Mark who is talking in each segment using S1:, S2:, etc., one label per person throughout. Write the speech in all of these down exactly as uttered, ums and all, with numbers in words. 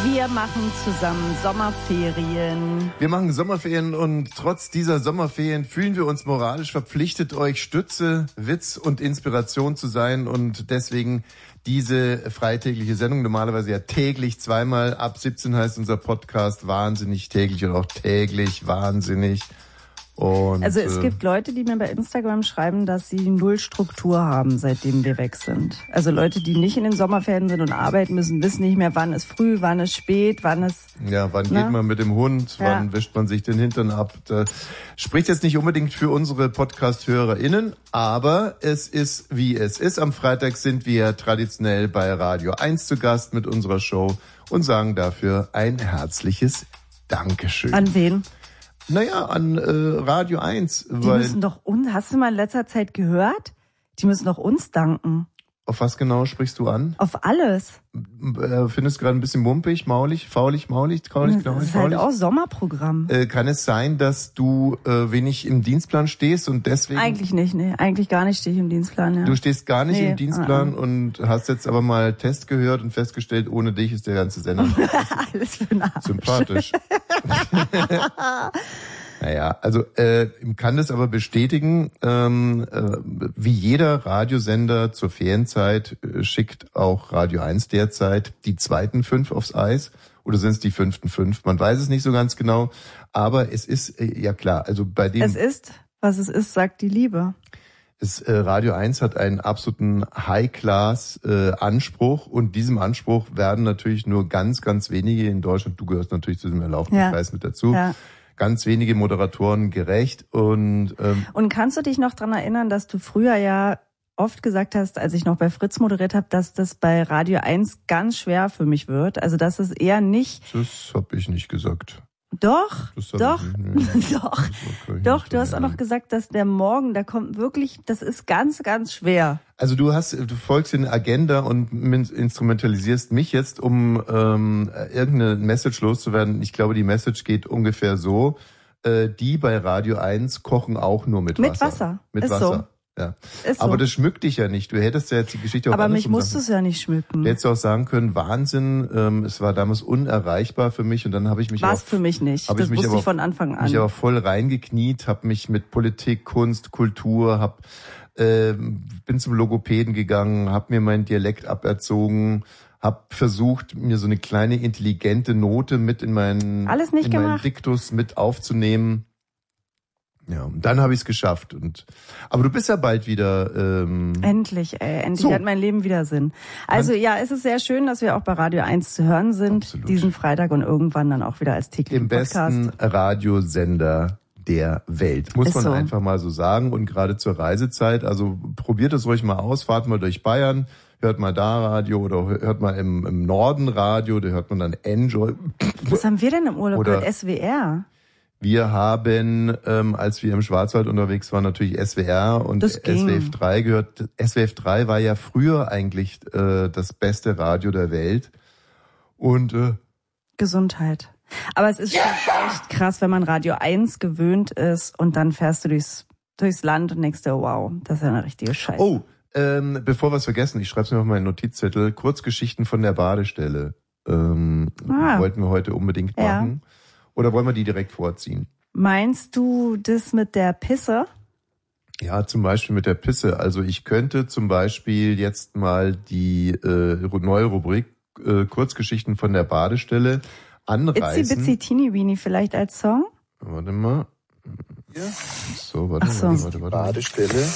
S1: Wir machen zusammen Sommerferien.
S2: Wir machen Sommerferien und trotz dieser Sommerferien fühlen wir uns moralisch verpflichtet, euch Stütze, Witz und Inspiration zu sein und deswegen diese freitägliche Sendung, normalerweise ja täglich zweimal, ab siebzehn heißt unser Podcast wahnsinnig täglich oder auch täglich wahnsinnig. Und,
S1: also es
S2: äh,
S1: gibt Leute, die mir bei Instagram schreiben, dass sie null Struktur haben, seitdem wir weg sind. Also Leute, die nicht in den Sommerferien sind und arbeiten müssen, wissen nicht mehr, wann ist früh, wann ist spät, wann ist...
S2: Ja, wann
S1: na?
S2: geht man mit dem Hund,
S1: Ja.
S2: wann wischt man sich den Hintern ab. Das spricht jetzt nicht unbedingt für unsere Podcast-HörerInnen, aber es ist, wie es ist. Am Freitag sind wir traditionell bei Radio eins zu Gast mit unserer Show und sagen dafür ein herzliches Dankeschön.
S1: An wen?
S2: Naja, an äh, Radio eins.
S1: Die
S2: Weil,
S1: müssen doch uns, hast du mal in letzter Zeit gehört? Die müssen doch uns danken.
S2: auf was genau sprichst du an?
S1: Auf alles.
S2: Äh, findest du gerade ein bisschen mumpig, maulig, faulig, maulig, kraulig,
S1: Das
S2: kraulig,
S1: ist halt
S2: faulig?
S1: auch Sommerprogramm.
S2: Äh, kann es sein, dass du äh, wenig im Dienstplan stehst und deswegen...
S1: Eigentlich nicht, nee. Eigentlich gar nicht stehe ich im Dienstplan, ja.
S2: Du stehst gar nicht
S1: Nee,
S2: im Dienstplan
S1: uh-uh.
S2: und hast jetzt aber mal Test gehört und festgestellt, ohne dich ist der ganze Sender
S1: Alles für einen Arsch.
S2: sympathisch. Naja, also äh, kann das aber bestätigen, ähm, äh, wie jeder Radiosender zur Ferienzeit äh, schickt auch Radio eins derzeit die zweiten fünf aufs Eis. Oder sind es die fünften fünf? Man weiß es nicht so ganz genau. Aber es ist, äh, ja klar, also bei dem...
S1: Es ist, was es ist, sagt die Liebe.
S2: Es, äh, Radio eins hat einen absoluten High-Class-Anspruch äh, und diesem Anspruch werden natürlich nur ganz, ganz wenige in Deutschland, du gehörst natürlich zu diesem erlaubten
S1: Ja.
S2: Kreis mit dazu,
S1: Ja.
S2: ganz wenige Moderatoren gerecht und ähm,
S1: Und kannst du dich noch dran erinnern, dass du früher ja oft gesagt hast, als ich noch bei Fritz moderiert habe, dass das bei Radio eins ganz schwer für mich wird? Also dass es eher nicht...
S2: das habe ich nicht gesagt.
S1: Doch,
S2: Das hab
S1: doch,
S2: ich nicht, nee.
S1: doch,
S2: Das kann ich
S1: doch.
S2: nicht
S1: Du hast auch noch
S2: erinnern.
S1: gesagt, dass der Morgen, da kommt wirklich, das ist ganz, ganz schwer.
S2: Also du hast, du folgst in Agenda und min- instrumentalisierst mich jetzt, um ähm, irgendeine Message loszuwerden. Ich glaube, die Message geht ungefähr so: äh, Die bei Radio eins kochen auch nur mit Wasser.
S1: Mit Wasser.
S2: Mit
S1: Ist
S2: Wasser.
S1: so.
S2: Ja.
S1: Ist so.
S2: Aber das schmückt dich ja nicht. Du hättest ja jetzt die Geschichte auch
S1: Aber
S2: andersrum
S1: mich musst du
S2: sagen
S1: es ja nicht schmücken.
S2: Du hättest auch sagen können, Wahnsinn, ähm, es war damals unerreichbar für mich und dann habe ich mich
S1: War
S2: auch,
S1: es für mich nicht.
S2: hab
S1: Das
S2: ich mich
S1: wusste
S2: aber,
S1: ich von Anfang an.
S2: mich aber voll reingekniet, habe mich mit Politik, Kunst, Kultur, hab, äh, bin zum Logopäden gegangen, habe mir meinen Dialekt aberzogen, habe versucht, mir so eine kleine intelligente Note mit in meinen,
S1: Alles nicht
S2: in meinen
S1: gemacht.
S2: Diktus mit aufzunehmen. Ja, und dann habe ich es geschafft. Und aber du bist ja bald wieder. Ähm,
S1: Endlich, ey, endlich
S2: So.
S1: hat mein Leben wieder Sinn. Also ja, es ist sehr schön, dass wir auch bei Radio eins zu hören sind,
S2: Absolut.
S1: diesen Freitag und irgendwann dann auch wieder als täglichen
S2: Im
S1: Podcast.
S2: besten Radiosender der Welt, muss
S1: Ist
S2: man
S1: so.
S2: einfach mal so sagen. Und gerade zur Reisezeit, also probiert es ruhig mal aus, fahrt mal durch Bayern, hört mal da Radio oder hört mal im, im Norden Radio, da hört man dann Enjoy.
S1: Was haben wir denn im Urlaub
S2: Oder-
S1: gehört? S W R.
S2: Wir haben, ähm, als wir im Schwarzwald unterwegs waren, natürlich S W R und
S1: Das ging.
S2: S W F drei gehört. S W F drei war ja früher eigentlich äh, das beste Radio der Welt. Und äh,
S1: Gesundheit. Aber es ist schon echt krass, wenn man Radio eins gewöhnt ist und dann fährst du durchs, durchs Land und denkst dir, wow, das ist ja eine richtige Scheiße.
S2: oh, ähm, bevor wir es vergessen, ich schreibe es mir auf meinen Notizzettel, Kurzgeschichten von der Badestelle. Ähm,
S1: Ah.
S2: wollten wir heute unbedingt
S1: Ja.
S2: machen. Oder wollen wir die direkt vorziehen?
S1: Meinst du das mit der Pisse?
S2: Ja, zum Beispiel mit der Pisse. Also ich könnte zum Beispiel jetzt mal die äh, neue Rubrik äh, Kurzgeschichten von der Badestelle anreißen.
S1: Itzy Bitsy Teeny Weeny vielleicht als Song?
S2: Warte mal.
S3: Ja.
S2: So, warte,
S1: Ach so.
S2: warte, warte, warte.
S3: Badestelle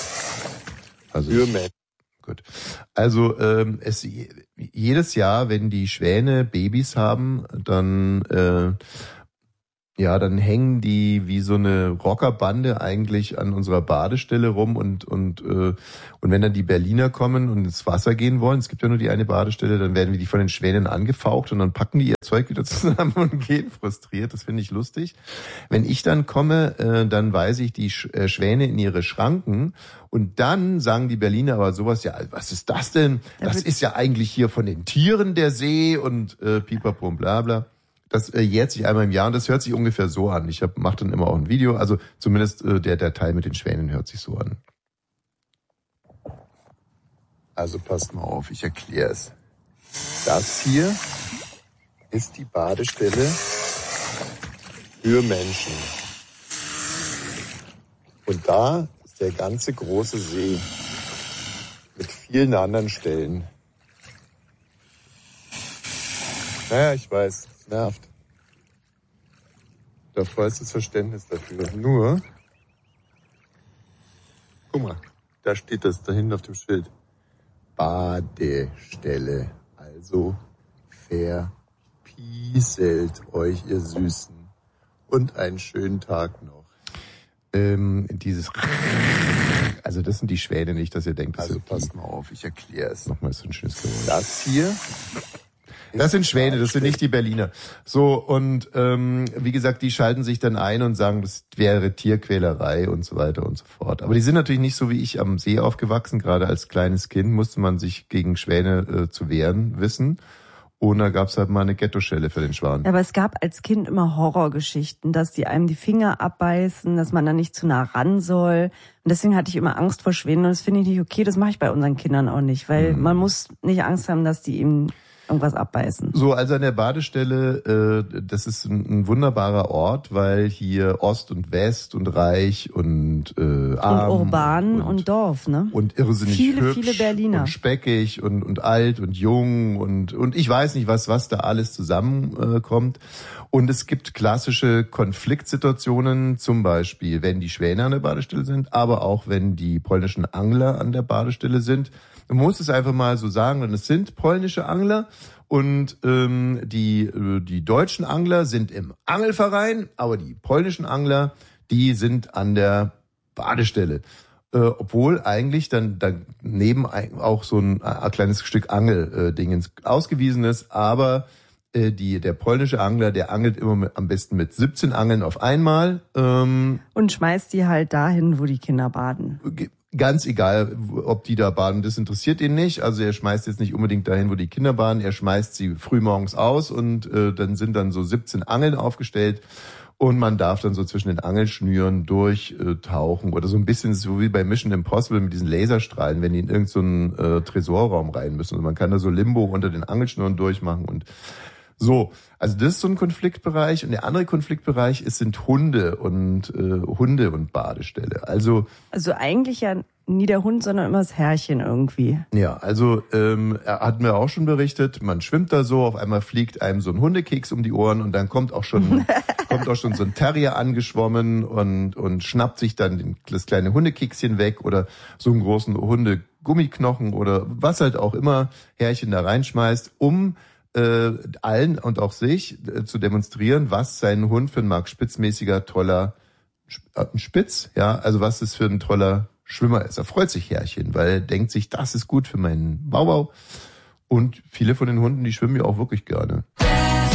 S2: Also
S3: für Männer.
S2: gut. Also ähm, es jedes Jahr, wenn die Schwäne Babys haben, dann äh, ja, dann hängen die wie so eine Rockerbande eigentlich an unserer Badestelle rum und und äh, und wenn dann die Berliner kommen und ins Wasser gehen wollen, es gibt ja nur die eine Badestelle, dann werden wir die von den Schwänen angefaucht und dann packen die ihr Zeug wieder zusammen und gehen frustriert. Das finde ich lustig. Wenn ich dann komme, äh, dann weise ich die Sch- äh, Schwäne in ihre Schranken und dann sagen die Berliner aber sowas, ja, was ist das denn? Das ist ja eigentlich hier von den Tieren der See und äh, pipapo und bla bla. Das äh, jährt sich einmal im Jahr und das hört sich ungefähr so an. Ich hab, mach dann immer auch ein Video, also zumindest äh, der, der Teil mit den Schwänen hört sich so an. Also passt mal auf, ich erkläre es. Das hier ist die Badestelle für Menschen. Und da ist der ganze große See mit vielen anderen Stellen. Naja, ich weiß, es nervt. Da vollstes Verständnis dafür. Nur, guck mal, da steht das da hinten auf dem Schild. Badestelle. Also verpieselt euch, ihr Süßen. Und einen schönen Tag noch. Ähm, dieses, also das sind die Schwäne, nicht, dass ihr denkt, das
S3: Also
S2: sind
S3: passt
S2: die.
S3: mal auf, ich erkläre es.
S2: Nochmal so ein schönes Geräusch.
S3: Das hier
S2: Das sind Schwäne, das sind nicht die Berliner. So, und ähm, wie gesagt, die schalten sich dann ein und sagen, das wäre Tierquälerei und so weiter und so fort. Aber die sind natürlich nicht so wie ich am See aufgewachsen. Gerade als kleines Kind musste man sich gegen Schwäne äh, zu wehren wissen. Und da gab's halt mal eine Ghettoschelle für den Schwan.
S1: Ja, aber es gab als Kind immer Horrorgeschichten, dass die einem die Finger abbeißen, dass man da nicht zu nah ran soll. Und deswegen hatte ich immer Angst vor Schwänen. Und das finde ich nicht okay, das mache ich bei unseren Kindern auch nicht. Weil
S2: Mhm.
S1: man muss nicht Angst haben, dass die ihm irgendwas abbeißen.
S2: So, also an der Badestelle, äh, das ist ein, ein wunderbarer Ort, weil hier Ost und West und reich und äh, arm
S1: Und urban und,
S2: und,
S1: Dorf, ne?
S2: und irrsinnig
S1: Viele,
S2: hübsch
S1: viele Berliner.
S2: und speckig und und alt und jung und und ich weiß nicht, was was da alles zusammenkommt. Äh, kommt. Und es gibt klassische Konfliktsituationen, zum Beispiel, wenn die Schwäne an der Badestelle sind, aber auch wenn die polnischen Angler an der Badestelle sind. Man muss es einfach mal so sagen, denn es sind polnische Angler und ähm, die äh, die deutschen Angler sind im Angelverein, aber die polnischen Angler, die sind an der Badestelle. Äh, obwohl eigentlich dann daneben auch so ein, ein kleines Stück Angeldingens äh, ausgewiesen ist, aber äh, die der polnische Angler, der angelt immer mit, am besten mit siebzehn Angeln auf einmal. Ähm,
S1: Und schmeißt die halt dahin, wo die Kinder baden.
S2: Ganz egal, ob die da baden, das interessiert ihn nicht. Also er schmeißt jetzt nicht unbedingt dahin, wo die Kinder baden. Er schmeißt sie frühmorgens aus und äh, dann sind dann so siebzehn Angeln aufgestellt und man darf dann so zwischen den Angelschnüren durchtauchen oder so ein bisschen so wie bei Mission Impossible mit diesen Laserstrahlen, wenn die in irgendeinen so äh, Tresorraum rein müssen. Also man kann da so Limbo unter den Angelschnüren durchmachen und so, also das ist so ein Konfliktbereich und der andere Konfliktbereich ist sind Hunde und äh, Hunde und Badestelle. Also
S1: Also eigentlich ja nie der Hund, sondern immer das Herrchen irgendwie.
S2: ja, also ähm, er hat mir auch schon berichtet, man schwimmt da so, auf einmal fliegt einem so ein Hundekeks um die Ohren und dann kommt auch schon kommt auch schon so ein Terrier angeschwommen und und schnappt sich dann den, das kleine Hundekekschen weg oder so einen großen Hundegummiknochen oder was halt auch immer Herrchen da reinschmeißt, um äh, allen und auch sich äh, zu demonstrieren, was sein Hund für ein Mark Spitzmäßiger toller äh, Spitz, ja, also was es für ein toller Schwimmer ist. Er freut sich Herrchen, weil er denkt sich, das ist gut für meinen Bauwau. Und viele von den Hunden, die schwimmen ja auch wirklich gerne.